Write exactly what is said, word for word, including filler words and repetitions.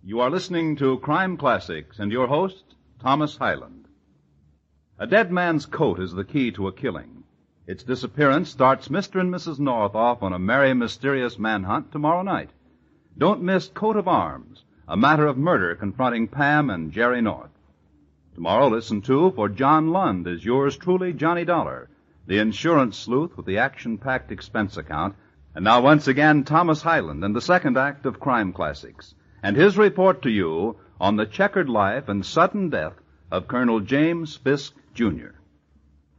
You are listening to Crime Classics and your host, Thomas Hyland. A dead man's coat is the key to a killing. Its disappearance starts Mister and Missus North off on a merry, mysterious manhunt tomorrow night. Don't miss Coat of Arms, a matter of murder confronting Pam and Jerry North. Tomorrow, listen to For John Lund is yours truly, Johnny Dollar, the insurance sleuth with the action-packed expense account. And now once again, Thomas Hyland and the second act of Crime Classics, and his report to you on the checkered life and sudden death of Colonel James Fisk, Junior